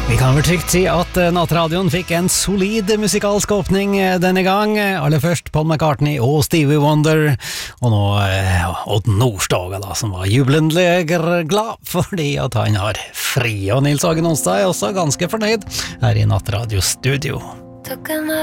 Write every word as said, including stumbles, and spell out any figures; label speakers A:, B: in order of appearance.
A: Vi kan vel trygt si at Nattradioen fikk en solid musikalsk åpning denne gang. Aller først Paul McCartney og Stevie Wonder, og nå Odd Nordstoga da, som var jublende glad fordi at han har fri. Og Nils Hagen Onsdag er også ganske fornøyd her i Nattradiostudio.